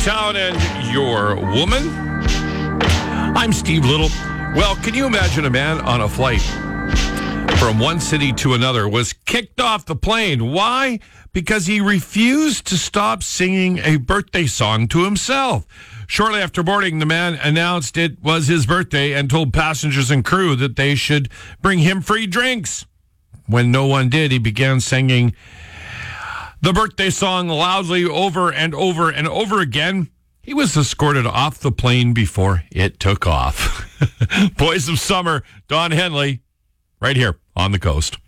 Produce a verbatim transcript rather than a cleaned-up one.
town and your woman. I'm Steve Little. Well, can you imagine a man on a flight from one city to another was kicked off the plane? Why? Because he refused to stop singing a birthday song to himself. Shortly after boarding, the man announced it was his birthday and told passengers and crew that they should bring him free drinks. When no one did, he began singing the birthday song loudly over and over and over again. He was escorted off the plane before it took off. Boys of Summer, Don Henley, right here on the coast.